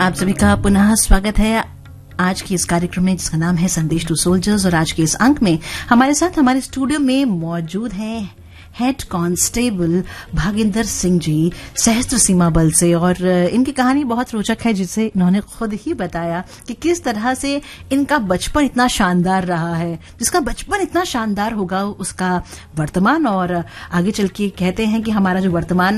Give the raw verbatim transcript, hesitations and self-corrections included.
आप सभी का पुनः स्वागत है आज के इस कार्यक्रम में जिसका नाम है संदेश टू सोल्जर्स। और आज के इस अंक में हमारे साथ हमारे स्टूडियो में मौजूद हैं हेड कांस्टेबल भागिंदर सिंह जी, सशस्त्र सीमा बल से। और इनकी कहानी बहुत रोचक है, जिसे इन्होंने खुद ही बताया कि किस तरह से इनका बचपन इतना शानदार रहा है। जिसका बचपन इतना शानदार होगा उसका वर्तमान, और आगे चल के कहते हैं कि हमारा जो वर्तमान